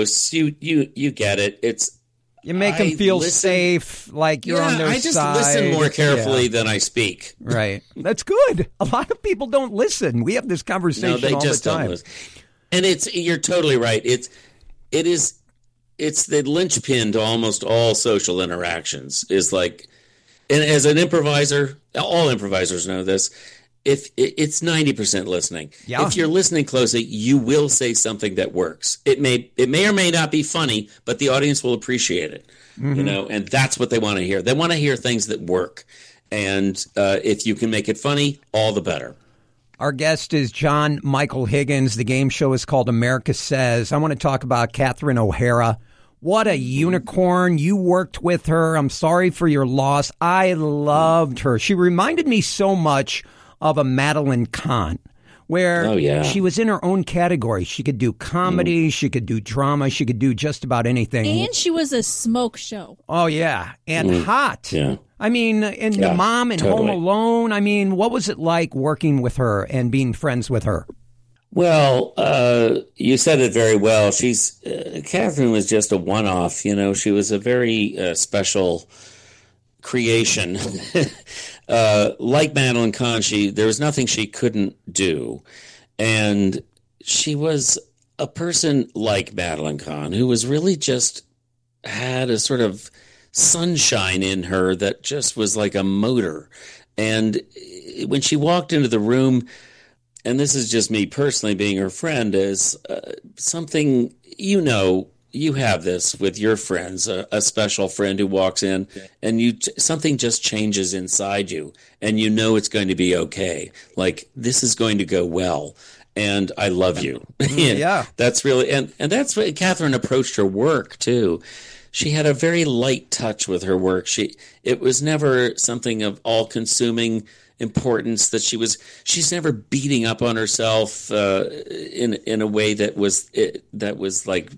hosts. You get it. You make them feel safe, like you're on their side. I just listen more carefully than I speak. Right. That's good. A lot of people don't listen. We have this conversation all the time. No, they just don't listen. And you're totally right. It's the linchpin to almost all social interactions is like, and as an improviser, all improvisers know this, if it's 90% listening. Yeah. If you're listening closely, you will say something that works. It may or may not be funny, but the audience will appreciate it. Mm-hmm. And that's what they want to hear. They want to hear things that work. And if you can make it funny, all the better. Our guest is John Michael Higgins. The game show is called America Says. I want to talk about Catherine O'Hara. What a unicorn. You worked with her. I'm sorry for your loss. I loved her. She reminded me so much of a Madeline Kahn, where she was in her own category. She could do comedy, she could do drama, she could do just about anything. And she was a smoke show. Oh, yeah. And hot. Yeah. I mean, and the mom in Home Alone. I mean, what was it like working with her and being friends with her? Well, you said it very well. Catherine was just a one-off. She was a very special creation. Like Madeline Kahn, there was nothing she couldn't do. And she was a person like Madeline Kahn who was really just had a sort of sunshine in her that just was like a motor. And when she walked into the room, and this is just me personally being her friend, is something, you have this with your friends, a special friend who walks in and something just changes inside you and it's going to be okay. Like, this is going to go well. And I love you. Yeah. That's really, and that's what Catherine approached her work too. She had a very light touch with her work. It was never something of all consuming importance that she's never beating up on herself in a way that was like,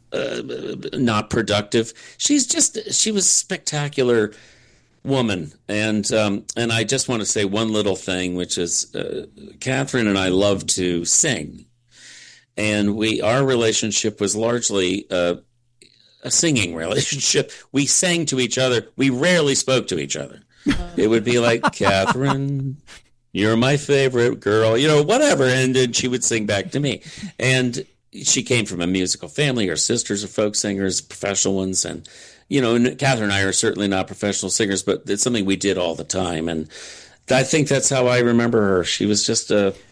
not productive. She was a spectacular woman. And I just want to say one little thing, which is Catherine and I love to sing. And our relationship was largely a singing relationship. We sang to each other. We rarely spoke to each other. It would be like, Catherine, you're my favorite girl, whatever. And then she would sing back to me. And she came from a musical family. Her sisters are folk singers, professional ones. And, Catherine and I are certainly not professional singers, but it's something we did all the time. And I think that's how I remember her. She was just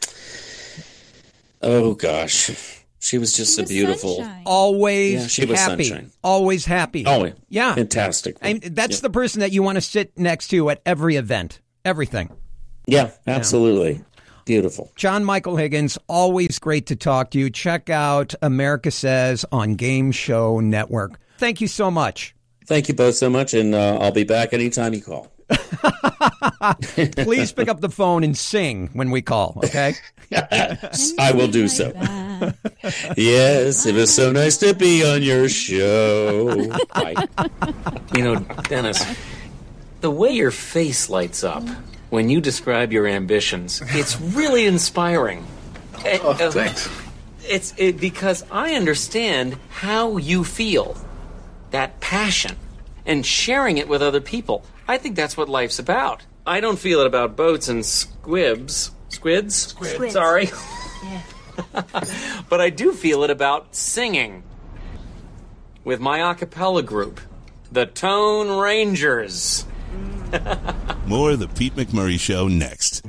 she was just a beautiful. Sunshine. Always she was happy. Sunshine. Always happy. Always. Yeah. Fantastic. That's the person that you want to sit next to at every event. Everything. Yeah, absolutely. Yeah. Beautiful. John Michael Higgins, always great to talk to you. Check out America Says on Game Show Network. Thank you so much. Thank you both so much, and I'll be back anytime you call. Please pick up the phone and sing when we call, okay? I will do so. Yes, it was so nice to be on your show. Bye. Dennis, the way your face lights up when you describe your ambitions, it's really inspiring. Thanks. It's because I understand how you feel, that passion, and sharing it with other people. I think that's what life's about. I don't feel it about boats and squids. Squids. Sorry. Yeah. But I do feel it about singing with my a cappella group, the Tone Rangers. More of the Pete McMurray Show next.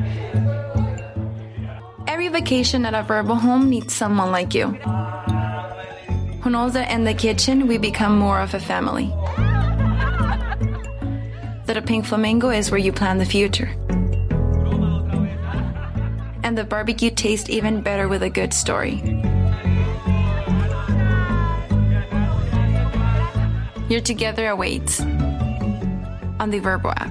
Every vacation at a Verbo home needs someone like you, who knows that in the kitchen we become more of a family. That a pink flamingo is where you plan the future. And the barbecue tastes even better with a good story. Your Together awaits on the Verbo app.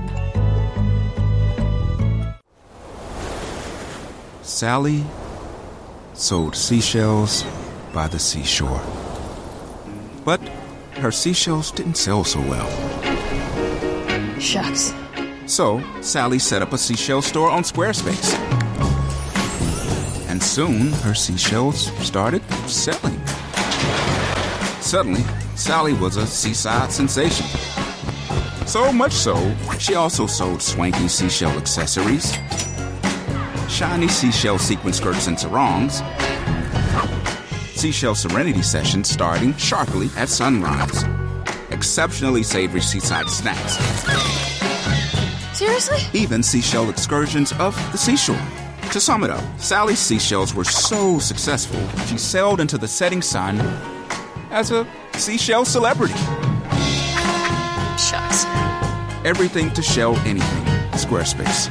Sally sold seashells by the seashore. But her seashells didn't sell so well. Shucks. So Sally set up a seashell store on Squarespace. And soon her seashells started selling. Suddenly, Sally was a seaside sensation. So much so, she also sold swanky seashell accessories, shiny seashell sequin skirts and sarongs, seashell serenity sessions starting sharply at sunrise, exceptionally savory seaside snacks. Seriously? Even seashell excursions of the seashore. To sum it up, Sally's seashells were so successful, she sailed into the setting sun as a seashell celebrity. Shucks. Everything to shell anything. Squarespace.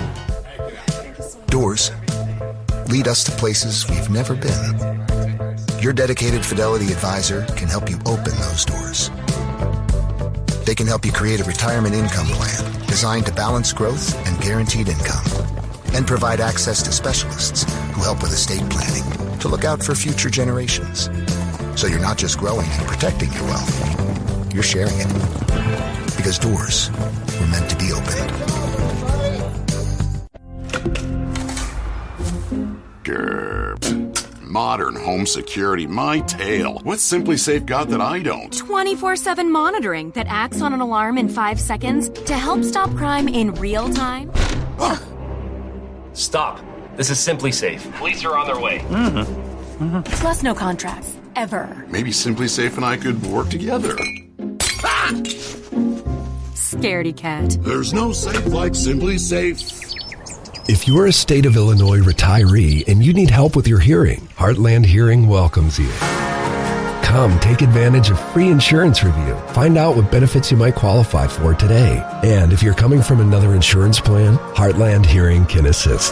Doors lead us to places we've never been. Your dedicated Fidelity advisor can help you open those doors. They can help you create a retirement income plan designed to balance growth and guaranteed income, and provide access to specialists who help with estate planning to look out for future generations. So you're not just growing and protecting your wealth, you're sharing it. Because doors were meant to be opened. Grr. Modern home security, my tale. What's Simply Safe got that I don't? 24/7 monitoring that acts on an alarm in 5 seconds to help stop crime in real time. Stop. This is Simply Safe. Police are on their way. Plus no contracts. Ever. Maybe Simply Safe and I could work together. Ah! Scaredy cat. There's no safe like Simply Safe. If you're a state of Illinois retiree and you need help with your hearing, Heartland Hearing welcomes you. Come take advantage of free insurance review. Find out what benefits you might qualify for today. And if you're coming from another insurance plan, Heartland Hearing can assist.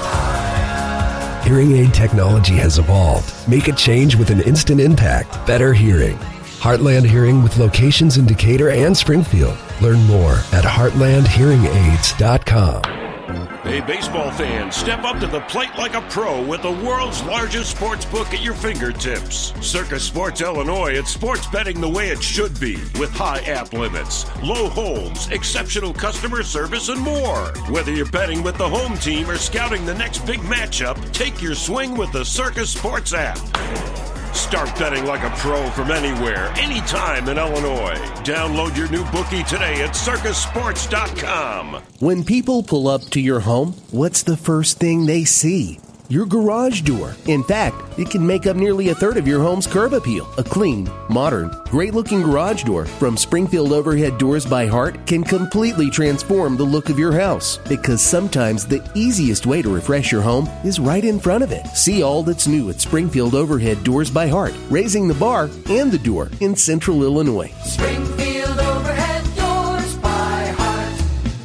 Hearing aid technology has evolved. Make a change with an instant impact. Better hearing. Heartland Hearing with locations in Decatur and Springfield. Learn more at heartlandhearingaids.com. Hey, baseball fans, step up to the plate like a pro with the world's largest sports book at your fingertips. Circus Sports Illinois, it's sports betting the way it should be, with high app limits, low holds, exceptional customer service, and more. Whether you're betting with the home team or scouting the next big matchup, take your swing with the Circus Sports app. Start betting like a pro from anywhere, anytime in Illinois. Download your new bookie today at circusports.com. When people pull up to your home, what's the first thing they see? Your garage door. In fact, it can make up nearly a third of your home's curb appeal. A clean, modern, great-looking garage door from Springfield Overhead Doors by Heart can completely transform the look of your house. Because sometimes the easiest way to refresh your home is right in front of it. See all that's new at Springfield Overhead Doors by Heart, raising the bar and the door in Central Illinois. Springfield Overhead Doors by Heart.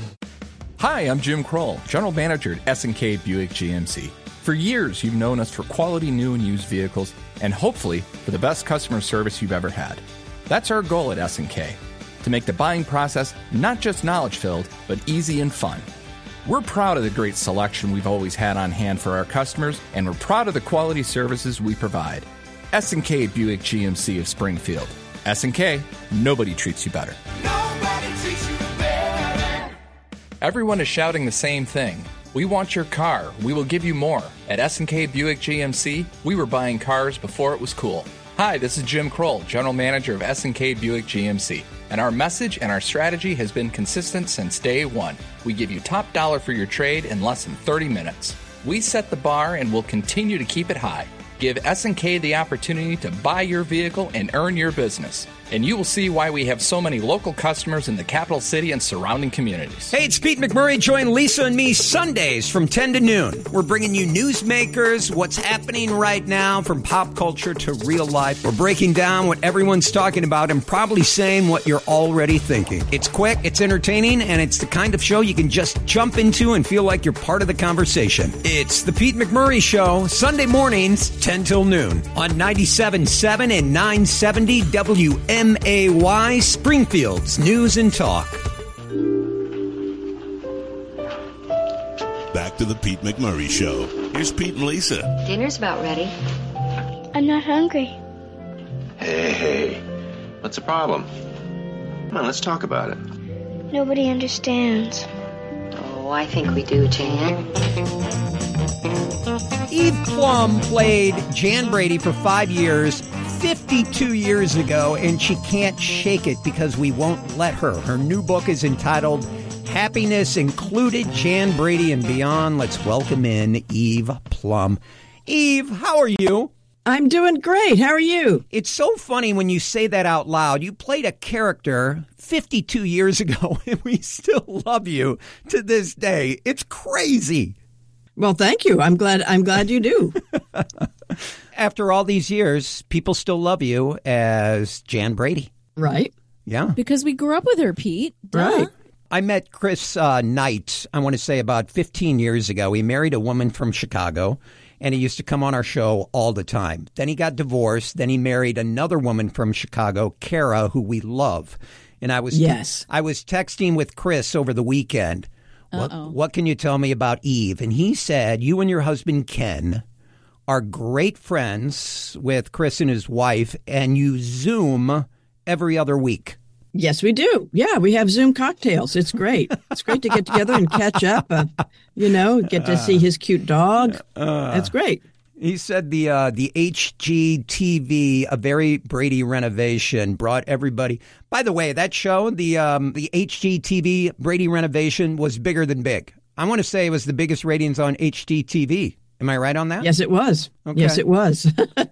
Hi, I'm Jim Kroll, General Manager at S&K Buick GMC. For years, you've known us for quality new and used vehicles, and hopefully for the best customer service you've ever had. That's our goal at S&K, to make the buying process not just knowledge-filled, but easy and fun. We're proud of the great selection we've always had on hand for our customers, and we're proud of the quality services we provide. S&K Buick GMC of Springfield. S&K, nobody treats you better. Nobody treats you better. Everyone is shouting the same thing. We want your car. We will give you more. At S&K Buick GMC, we were buying cars before it was cool. Hi, this is Jim Kroll, General Manager of S&K Buick GMC. And our message and our strategy has been consistent since day one. We give you top dollar for your trade in less than 30 minutes. We set the bar and will continue to keep it high. Give S&K the opportunity to buy your vehicle and earn your business. And you will see why we have so many local customers in the capital city and surrounding communities. Hey, it's Pete McMurray. Join Lisa and me Sundays from 10 to noon. We're bringing you newsmakers, what's happening right now from pop culture to real life. We're breaking down what everyone's talking about and probably saying what you're already thinking. It's quick, it's entertaining, and it's the kind of show you can just jump into and feel like you're part of the conversation. It's the Pete McMurray Show, Sunday mornings, 10 till noon on 97.7 and 970 WMAY, Springfield's News and Talk. Back to the Pete McMurray Show. Here's Pete and Lisa. Dinner's about ready. I'm not hungry. Hey, what's the problem? Come on, let's talk about it. Nobody understands. Oh, I think we do, Jan. Eve Plum played Jan Brady for 5 years, 50 52 years ago, and she can't shake it because we won't let her. Her new book is entitled Happiness Included, Jan Brady and Beyond. Let's welcome in Eve Plumb. Eve, how are you? I'm doing great. How are you? It's so funny when you say that out loud. You played a character 52 years ago, and we still love you to this day. It's crazy. Well, thank you. I'm glad you do. After all these years, people still love you as Jan Brady. Right. Yeah. Because we grew up with her, Pete. Duh. Right. I met Chris Knight, I want to say about 15 years ago. He married a woman from Chicago, and he used to come on our show all the time. Then he got divorced. Then he married another woman from Chicago, Kara, who we love. And I was texting with Chris over the weekend. What can you tell me about Eve? And he said, you and your husband, Ken, are great friends with Chris and his wife, and you Zoom every other week. Yes, we do. Yeah, we have Zoom cocktails. It's great. It's great to get together and catch up, get to see his cute dog. That's great. He said the HGTV, A Very Brady Renovation, brought everybody. By the way, that show, the HGTV Brady Renovation, was bigger than big. I want to say it was the biggest ratings on HGTV. Am I right on that? Yes, it was. Okay. Yes, it was.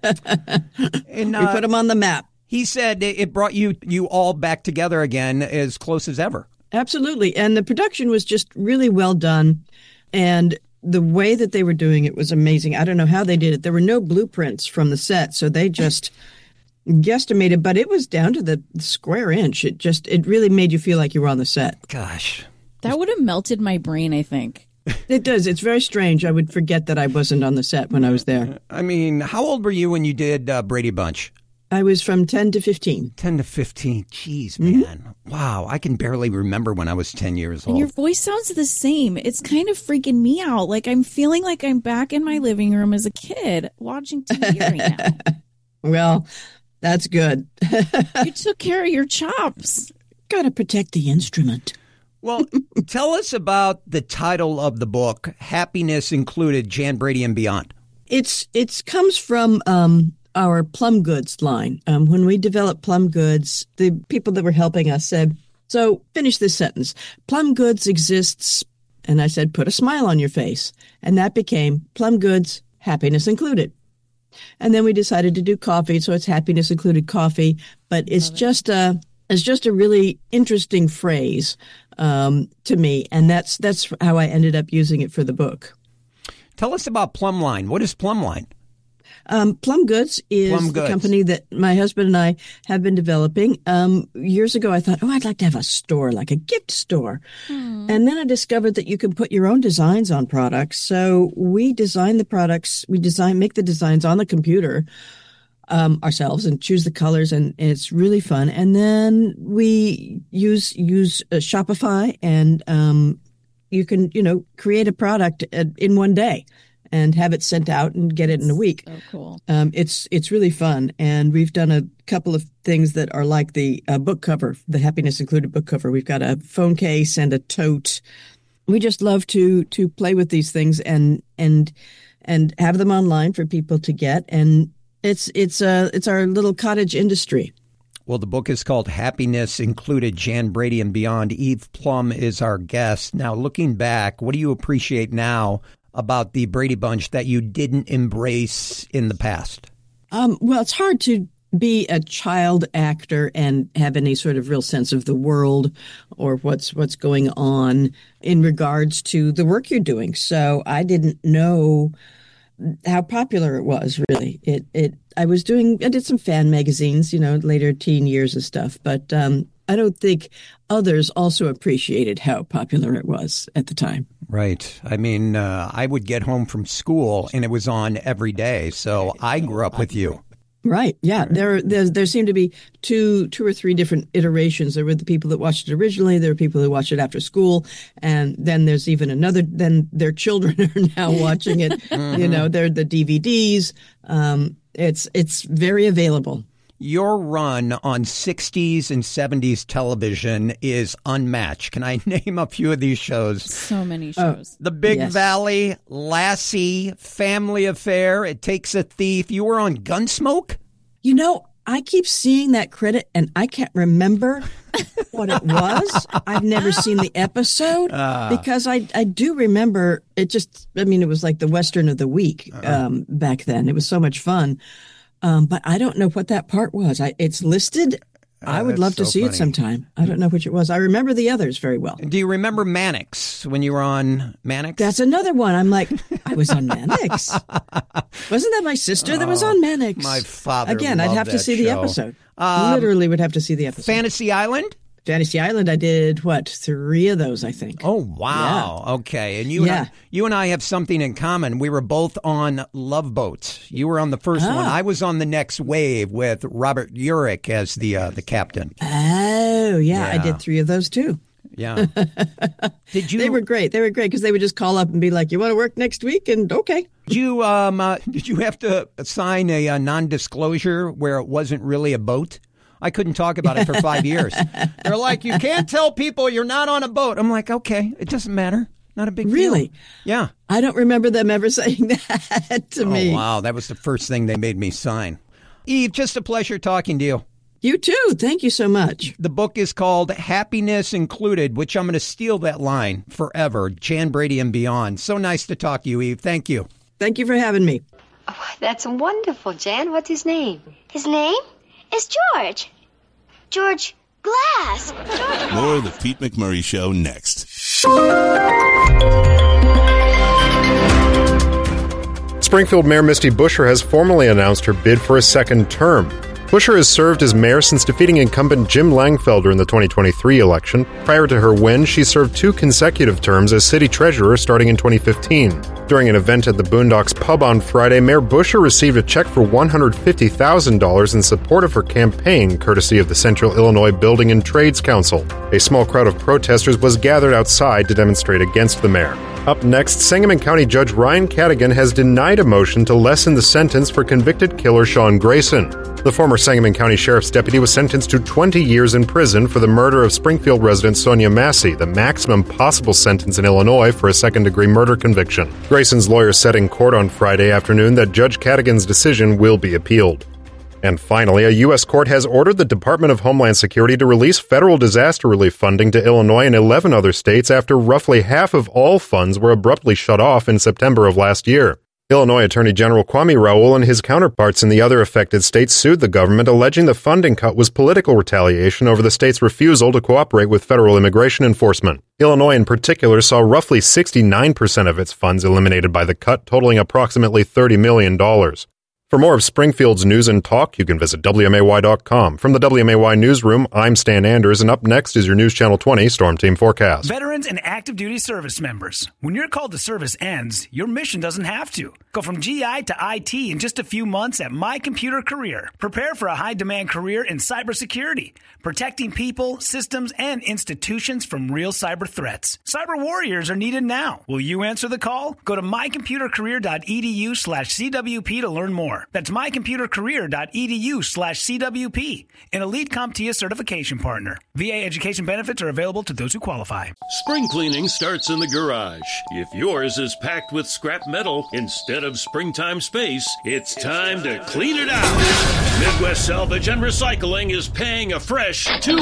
And, we put them on the map. He said it brought you all back together again as close as ever. Absolutely. And the production was just really well done. And the way that they were doing it was amazing. I don't know how they did it. There were no blueprints from the set, so they just guesstimated, but it was down to the square inch. It really made you feel like you were on the set. Gosh. That would have melted my brain, I think. It does. It's very strange. I would forget that I wasn't on the set when I was there. I mean, how old were you when you did Brady Bunch? I was from 10 to 15. 10 to 15. Jeez, man. Mm-hmm. Wow. I can barely remember when I was 10 years old. And your voice sounds the same. It's kind of freaking me out. Like I'm feeling like I'm back in my living room as a kid watching TV right now. Well, that's good. You took care of your chops. Got to protect the instrument. Well, tell us about the title of the book, Happiness Included, Jan Brady and Beyond. It comes from our Plum Goods line. When we developed Plum Goods, the people that were helping us said, so finish this sentence. Plum Goods exists, and I said, put a smile on your face. And that became Plum Goods, Happiness Included. And then we decided to do coffee, so it's Happiness Included Coffee. But it's just a really interesting phrase to me, and that's how I ended up using it for the book. Tell us about Plumline. What is Plumline? Plum Goods is the company that my husband and I have been developing. Years ago, I thought, I'd like to have a store, like a gift store. And then I discovered that you can put your own designs on products. So we design the products, make the designs on the computer ourselves and choose the colors, and it's really fun. And then we use Shopify, and you can, create a product in one day and have it sent out and get it in a week. So cool. It's really fun. And we've done a couple of things that are like the book cover, the Happiness Included book cover. We've got a phone case and a tote. We just love to play with these things and have them online for people to get. And it's our little cottage industry. Well, the book is called Happiness Included, Jan Brady and Beyond. Eve Plumb is our guest. Now, looking back, what do you appreciate now about the Brady Bunch that you didn't embrace in the past? Well, it's hard to be a child actor and have any sort of real sense of the world or what's going on in regards to the work you're doing. So I didn't know how popular it was, really. I did some fan magazines, later teen years and stuff, but I don't think others also appreciated how popular it was at the time. Right. I mean, I would get home from school and it was on every day. So I grew up with you. Right. Yeah. There seemed to be two or three different iterations. There were the people that watched it originally. There were people who watched it after school. And then there's even another, then their children are now watching it. Mm-hmm. They're the DVDs. It's very available. Your run on 60s and 70s television is unmatched. Can I name a few of these shows? So many shows. The Big Valley, Lassie, Family Affair, It Takes a Thief. You were on Gunsmoke? I keep seeing that credit and I can't remember what it was. I've never seen the episode because I do remember it it was like the Western of the week back then. It was so much fun. But I don't know what that part was. It's listed. I would love to see it sometime. I don't know which it was. I remember the others very well. Do you remember Mannix when you were on Mannix? That's another one. I'm like, I was on Mannix. Wasn't that my sister that was on Mannix? My father Again, I'd loved have to that see the show. episode. Literally would have to see the episode. Fantasy Island? Fantasy Island, I did, 3 of those, I think. Oh, wow. Yeah. Okay. And you and I have something in common. We were both on Love Boats. You were on the first one. I was on the next wave with Robert Urich as the captain. Oh, yeah. I did 3 of those, too. Yeah. They were great. They were great because they would just call up and be like, you want to work next week? And okay. Did you have to sign a non-disclosure where it wasn't really a boat? I couldn't talk about it for 5 years. They're like, you can't tell people you're not on a boat. I'm like, okay, it doesn't matter. Not a big deal. Really? Yeah. I don't remember them ever saying that to me. Oh, wow. That was the first thing they made me sign. Eve, just a pleasure talking to you. You too. Thank you so much. The book is called Happiness Included, which I'm going to steal that line forever. Jan Brady and Beyond. So nice to talk to you, Eve. Thank you. Thank you for having me. Oh, that's wonderful, Jan. What's his name? His name is George. George Glass. More of the Pete McMurray Show next. Springfield Mayor Misty Buscher has formally announced her bid for a second term. Buscher has served as mayor since defeating incumbent Jim Langfelder in the 2023 election. Prior to her win, she served 2 consecutive terms as city treasurer starting in 2015. During an event at the Boondocks Pub on Friday, Mayor Buscher received a check for $150,000 in support of her campaign, courtesy of the Central Illinois Building and Trades Council. A small crowd of protesters was gathered outside to demonstrate against the mayor. Up next, Sangamon County Judge Ryan Cadigan has denied a motion to lessen the sentence for convicted killer Sean Grayson. The former Sangamon County Sheriff's deputy was sentenced to 20 years in prison for the murder of Springfield resident Sonia Massey, the maximum possible sentence in Illinois for a second-degree murder conviction. Grayson's lawyer said in court on Friday afternoon that Judge Cadigan's decision will be appealed. And finally, a U.S. court has ordered the Department of Homeland Security to release federal disaster relief funding to Illinois and 11 other states after roughly half of all funds were abruptly shut off in September of last year. Illinois Attorney General Kwame Raoul and his counterparts in the other affected states sued the government, alleging the funding cut was political retaliation over the state's refusal to cooperate with federal immigration enforcement. Illinois in particular saw roughly 69% of its funds eliminated by the cut, totaling approximately $30 million. For more of Springfield's news and talk, you can visit WMAY.com. From the WMAY newsroom, I'm Stan Anders, and up next is your News Channel 20 Storm Team Forecast. Veterans and active duty service members. When your call to service ends, your mission doesn't have to. Go from GI to IT in just a few months at My Computer Career. Prepare for a high-demand career in cybersecurity, protecting people, systems, and institutions from real cyber threats. Cyber warriors are needed now. Will you answer the call? Go to mycomputercareer.edu/CWP to learn more. That's mycomputercareer.edu/CWP, an elite CompTIA certification partner. VA education benefits are available to those who qualify. Spring cleaning starts in the garage. If yours is packed with scrap metal instead of springtime space, it's time to clean it out. Midwest Salvage and Recycling is paying a fresh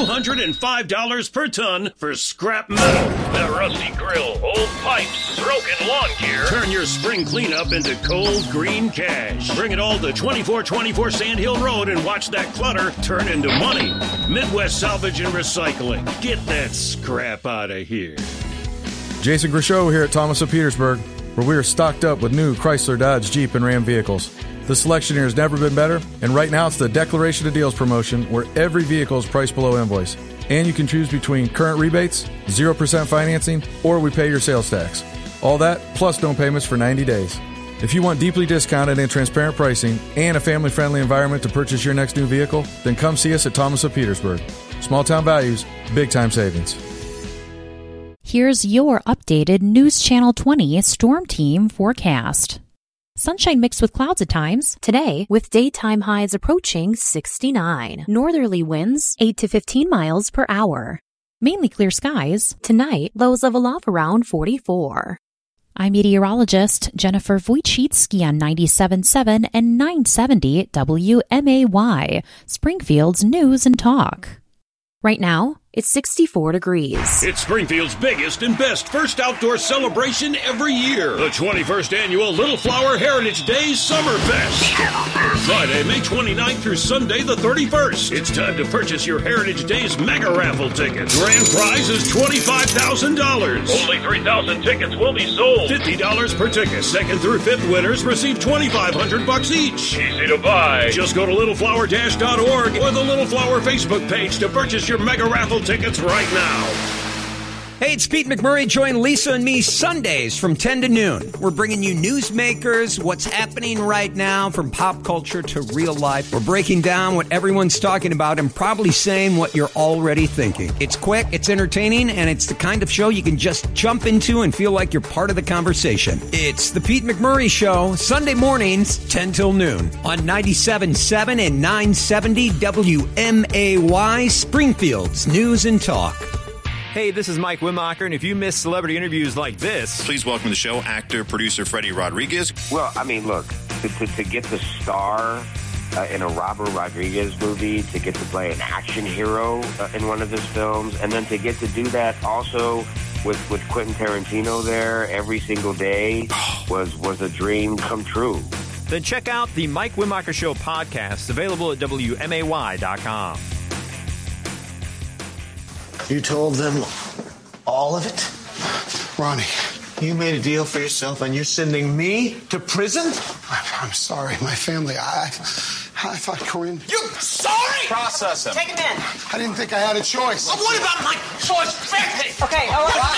$205 per ton for scrap metal. That rusty grill, old pipes, broken lawn gear. Turn your spring cleanup into cold green cash. Bring it all to 2424 Sand Hill Road and watch that clutter turn into money. Midwest Salvage and Recycling. Get that scrap out of here. Jason Grishow here at Thomas of Petersburg, where we are stocked up with new Chrysler, Dodge, Jeep, and Ram vehicles. The selection here has never been better, and right now it's the Declaration of Deals promotion where every vehicle is priced below invoice. And you can choose between current rebates, 0% financing, or we pay your sales tax. All that, plus no payments for 90 days. If you want deeply discounted and transparent pricing and a family-friendly environment to purchase your next new vehicle, then come see us at Thomas of Petersburg. Small town values, big time savings. Here's your updated News Channel 20 Storm Team forecast. Sunshine mixed with clouds at times. Today, with daytime highs approaching 69. Northerly winds 8 to 15 miles per hour. Mainly clear skies. Tonight, lows level off around 44. I'm meteorologist Jennifer Wojcicki on 97.7 and 970 WMAY, Springfield's News and Talk. Right now, it's 64 degrees. It's Springfield's biggest and best first outdoor celebration every year. The 21st Annual Little Flower Heritage Days Summerfest. Friday, May 29th through Sunday, the 31st. It's time to purchase your Heritage Days mega raffle ticket. Grand prize is $25,000. Only 3,000 tickets will be sold. $50 per ticket. Second through fifth winners receive $2,500 each. Easy to buy. Just go to littleflower-org or the Little Flower Facebook page to purchase your mega raffle tickets right now. Hey, it's Pete McMurray. Join Lisa and me Sundays from 10 to noon. We're bringing you newsmakers, what's happening right now from pop culture to real life. We're breaking down what everyone's talking about and probably saying what you're already thinking. It's quick, it's entertaining, and it's the kind of show you can just jump into and feel like you're part of the conversation. It's the Pete McMurray Show, Sunday mornings, 10 till noon on 97.7 and 970 WMAY, Springfield's News and Talk. Hey, this is Mike Wimacher, and if you miss celebrity interviews like this... Please welcome to the show actor, producer Freddie Rodriguez. Well, I mean, look, to get to star in a Robert Rodriguez movie, to get to play an action hero in one of his films, and then to get to do that also with Quentin Tarantino there every single day was a dream come true. Then check out the Mike Wimacher Show podcast, available at WMAY.com. You told them all of it? Ronnie, you made a deal for yourself and you're sending me to prison? I'm sorry, my family. I thought Corinne... You sorry? Process him. Take him in. I didn't think I had a choice. Oh, what about my choice? Okay, all right.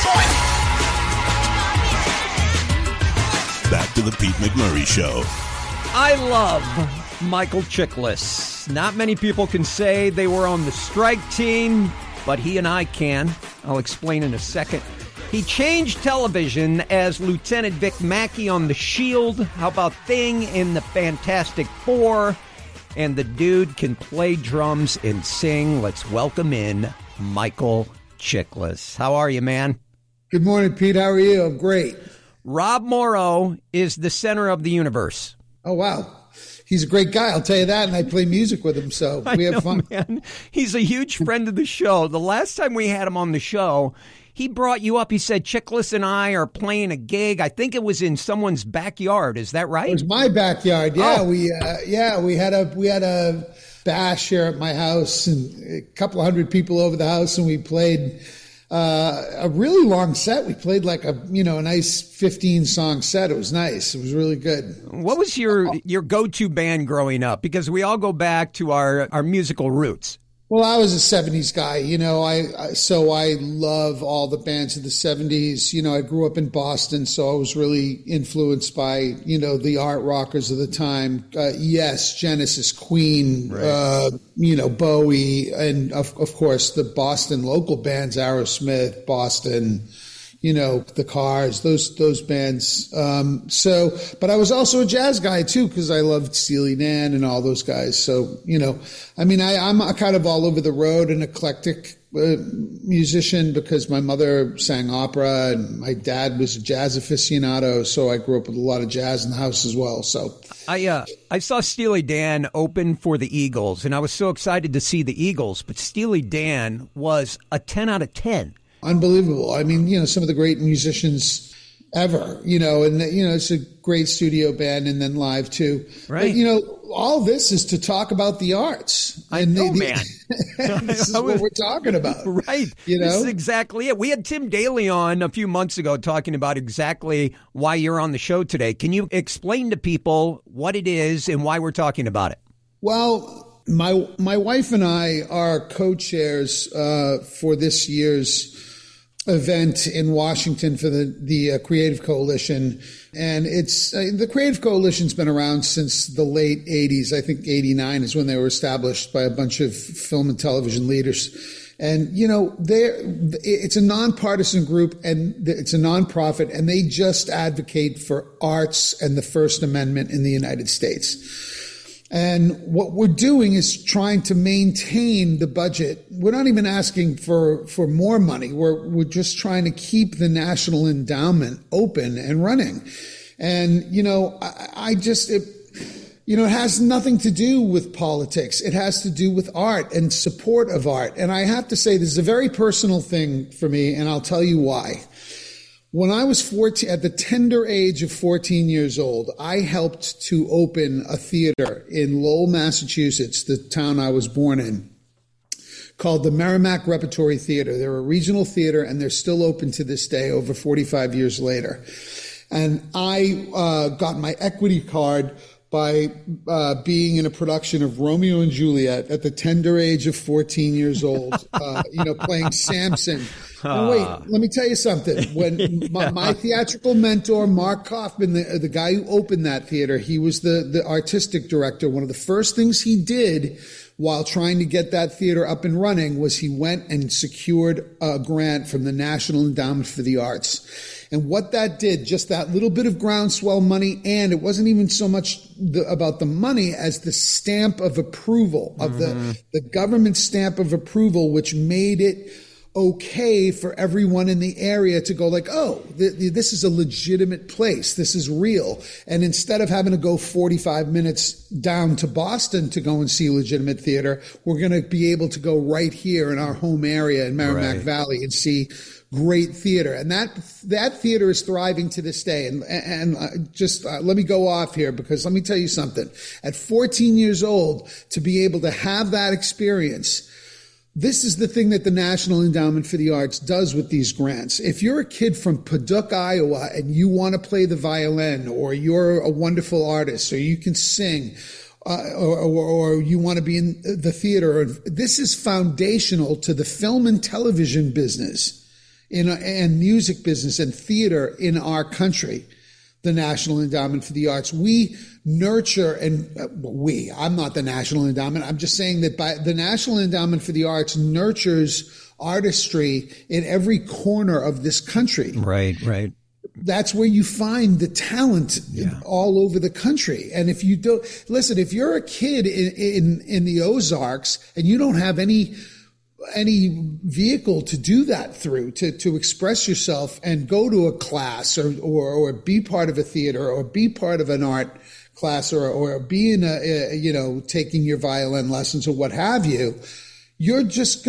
Back to the Pete McMurray Show. I love Michael Chiklis. Not many people can say they were on the strike team, but he and I can. I'll explain in a second. He changed television as Lieutenant Vic Mackey on The Shield. How about Thing in the Fantastic Four? And the dude can play drums and sing. Let's welcome in Michael Chiklis. How are you, man? Good morning, Pete. How are you? I'm great. Rob Morrow is the center of the universe. Oh, wow. He's a great guy, I'll tell you that, and I play music with him, so we have fun. Man. He's a huge friend of the show. The last time we had him on the show, he brought you up. He said, Chiklis and I are playing a gig. I think it was in someone's backyard. Is that right? It was my backyard, yeah. Oh. We had a bash here at my house, and a couple of hundred people over the house, and we played a really long set. We played like a nice 15-song set. It was nice. It was really good. What was your go-to band growing up? Because we all go back to our musical roots. Well, I was a 70s guy, so I love all the bands of the 70s. I grew up in Boston, so I was really influenced by, the art rockers of the time. Yes, Genesis, Queen, right. Bowie, and of course the Boston local bands, Aerosmith, Boston, the Cars, those bands. But I was also a jazz guy too, because I loved Steely Dan and all those guys. So, I'm kind of all over the road, an eclectic musician, because my mother sang opera and my dad was a jazz aficionado. So I grew up with a lot of jazz in the house as well. So I saw Steely Dan open for the Eagles, and I was so excited to see the Eagles, but Steely Dan was a 10 out of 10. Unbelievable. I mean, some of the great musicians ever, it's a great studio band and then live too. Right. But, all this is to talk about the arts. I know, man. This is what we're talking about. Right. This is exactly it. We had Tim Daly on a few months ago talking about exactly why you're on the show today. Can you explain to people what it is and why we're talking about it? Well, my wife and I are co-chairs for this year's event in Washington for the Creative Coalition. And it's the Creative Coalition's been around since the late 80s. I think 89 is when they were established by a bunch of film and television leaders. And, it's a nonpartisan group and it's a nonprofit, and they just advocate for arts and the First Amendment in the United States. And what we're doing is trying to maintain the budget. We're not even asking for more money. We're just trying to keep the National Endowment open and running. And, it has nothing to do with politics. It has to do with art and support of art. And I have to say, this is a very personal thing for me, and I'll tell you why. When I was 14, at the tender age of 14 years old, I helped to open a theater in Lowell, Massachusetts, the town I was born in, called the Merrimack Repertory Theater. They're a regional theater, and they're still open to this day, over 45 years later. And I got my equity card by being in a production of Romeo and Juliet at the tender age of 14 years old, playing Samson. And wait, let me tell you something. When my theatrical mentor, Mark Kaufman, the guy who opened that theater, he was the artistic director. One of the first things he did while trying to get that theater up and running was he went and secured a grant from the National Endowment for the Arts. And what that did, just that little bit of groundswell money, and it wasn't even so much about the money as the stamp of approval, of the government stamp of approval, which made it okay for everyone in the area to go like, oh, this is a legitimate place. This is real. And instead of having to go 45 minutes down to Boston to go and see legitimate theater, we're going to be able to go right here in our home area in Merrimack Valley and see great theater. And that theater is thriving to this day. And let me go off here, because let me tell you something. At 14 years old, to be able to have that experience, this is the thing that the National Endowment for the Arts does with these grants. If you're a kid from Paducah, Iowa, and you want to play the violin, or you're a wonderful artist, or you can sing, or you want to be in the theater, this is foundational to the film and television business and music business and theater in our country. The National Endowment for the Arts. We nurture I'm not the National Endowment. I'm just saying that the National Endowment for the Arts nurtures artistry in every corner of this country. Right. That's where you find the talent all over the country. And if you don't listen, if you're a kid in the Ozarks and you don't have any vehicle to do that through, to express yourself and go to a class or be part of a theater or be part of an art class or be in taking your violin lessons or what have you, you're just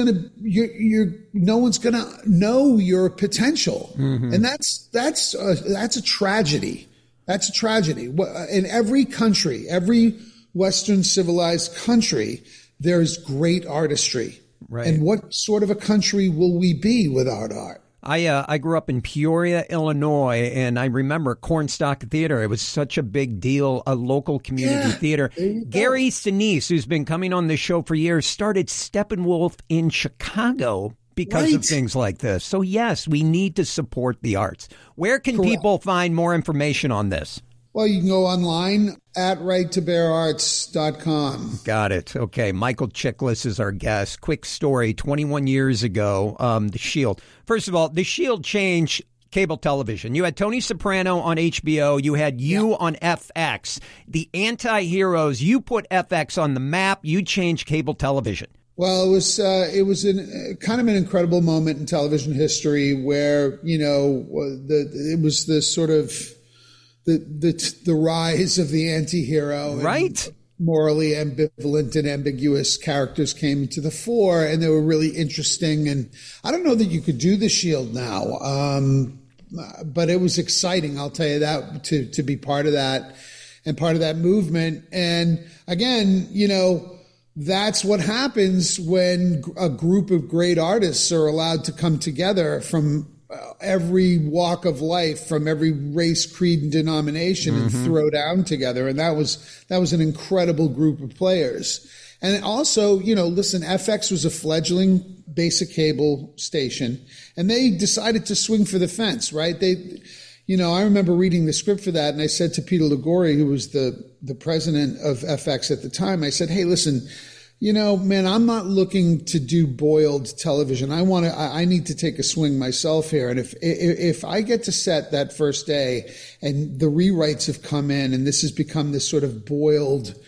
no one's gonna know your potential. Mm-hmm. And that's a tragedy. That's a tragedy. In every country, every Western civilized country, there's great artistry. Right. And what sort of a country will we be without art? I grew up in Peoria, Illinois, and I remember Cornstalk Theater. It was such a big deal, a local community theater. Gary Sinise, who's been coming on this show for years, started Steppenwolf in Chicago because of things like this. So, yes, we need to support the arts. Where can people find more information on this? Well, you can go online at righttobeararts.com. Got it. Okay. Michael Chiklis is our guest. Quick story. 21 years ago, The Shield. First of all, The Shield changed cable television. You had Tony Soprano on HBO. You had on FX. The anti-heroes, you put FX on the map. You changed cable television. Well, it was kind of an incredible moment in television history where, it was the sort of the rise of the anti-hero. Right. Morally ambivalent and ambiguous characters came to the fore, and they were really interesting. And I don't know that you could do The Shield now, but it was exciting, I'll tell you that, to be part of that and part of that movement. And again, that's what happens when a group of great artists are allowed to come together from every walk of life, from every race, creed, and denomination, and throw down together. And that was an incredible group of players. And also, listen, FX was a fledgling basic cable station, and they decided to swing for the fence, right? I remember reading the script for that, and I said to Peter Liguori, who was the president of FX at the time, I said, hey, listen, man, I'm not looking to do boiled television. I need to take a swing myself here. And if I get to set that first day and the rewrites have come in and this has become this sort of boiled,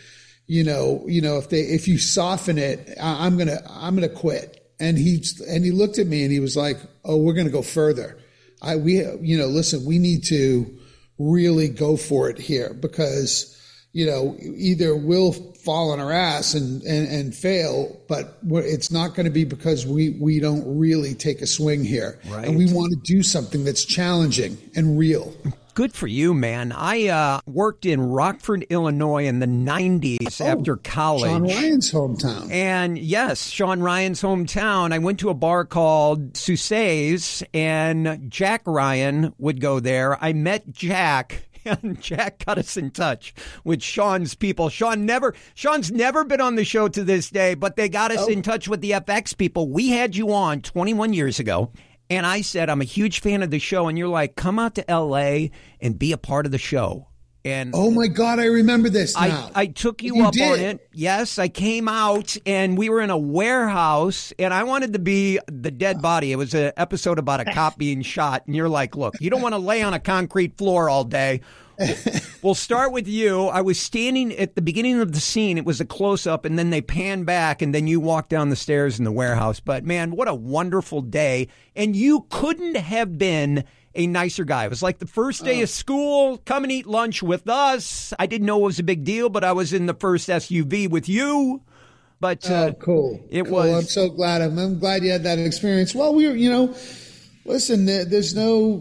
if you soften it, I'm gonna quit. And he looked at me and he was like, oh, we're gonna go further. Listen, we need to really go for it here because, either we'll fall on our ass and fail, but it's not going to be because we don't really take a swing here. Right. And we want to do something that's challenging and real. Good for you, man. I worked in Rockford, Illinois in the 90s after college. Sean Ryan's hometown. And yes, Sean Ryan's hometown. I went to a bar called Sousa's, and Jack Ryan would go there. I met Jack. And Jack got us in touch with Sean's people. Sean's never been on the show to this day, but they got us in touch with the FX people. We had you on 21 years ago. And I said, I'm a huge fan of the show. And you're like, come out to L.A. and be a part of the show. And oh, my God, I remember this now. I took you up on it. Yes, I came out, and we were in a warehouse, and I wanted to be the dead body. It was an episode about a cop being shot. And you're like, look, you don't want to lay on a concrete floor all day. We'll start with you. I was standing at the beginning of the scene. It was a close-up, and then they pan back, and then you walk down the stairs in the warehouse. But, man, what a wonderful day. And you couldn't have been a nicer guy. It was like the first day of school. Come and eat lunch with us. I didn't know it was a big deal, but I was in the first SUV with you. But cool. Was. I'm so glad. I'm glad you had that experience. Well, we were, listen, there was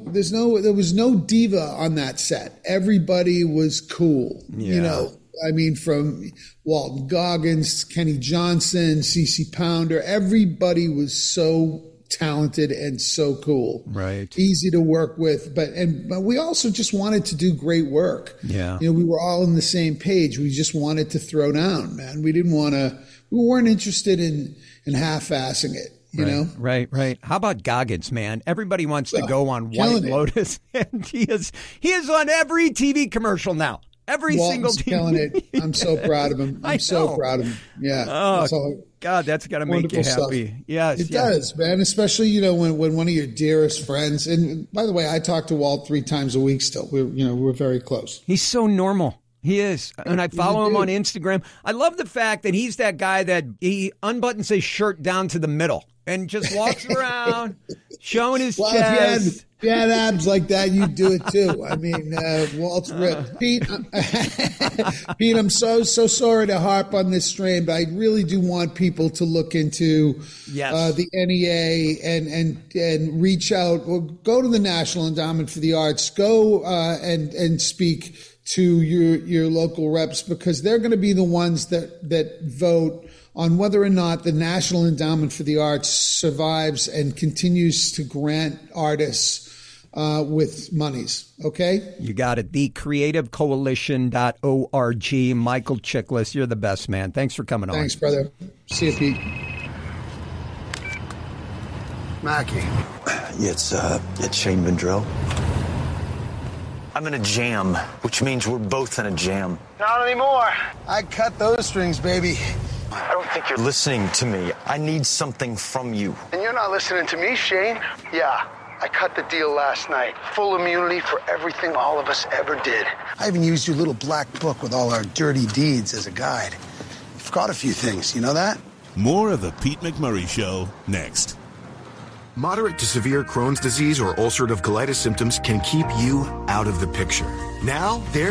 no diva on that set. Everybody was cool. Yeah. From Walton Goggins, Kenny Johnson, CeCe Pounder, everybody was so talented and so cool. Right. Easy to work with. But we also just wanted to do great work. Yeah. We were all on the same page. We just wanted to throw down, man. We weren't interested in half-assing it. You know? Right. How about Goggins, man? Everybody wants to go on White Lotus, and he is on every TV commercial now. Every single TV. Killing it. I'm so proud of him. I'm so proud of him. Yeah. Oh, God, that's got to make you happy. Stuff. Yes. It does, man. Especially, when one of your dearest friends, and by the way, I talk to Walt 3 times a week still. We're very close. He's so normal. He is. And I follow him on Instagram. I love the fact that he's that guy that he unbuttons his shirt down to the middle and just walks around showing his chest. If you had abs like that, you'd do it too. I mean, Walt's ripped. Pete, I'm so sorry to harp on this strain, but I really do want people to look into the NEA and reach out or go to the National Endowment for the Arts. Go and speak to your local reps, because they're going to be the ones that vote on whether or not the National Endowment for the Arts survives and continues to grant artists with monies. Okay? You got it. TheCreativeCoalition.org. Michael Chiklis, you're the best, man. Thanks for coming on. Thanks, brother. See you, Pete. Mackie. It's Shane Vendrell. I'm in a jam, which means we're both in a jam. Not anymore. I cut those strings, baby. I don't think you're listening to me. I need something from you. And you're not listening to me, Shane. Yeah, I cut the deal last night. Full immunity for everything all of us ever did. I even used your little black book with all our dirty deeds as a guide. You forgot a few things, you know that? More of the Pete McMurray Show next. Moderate to severe Crohn's disease or ulcerative colitis symptoms can keep you out of the picture. Now, there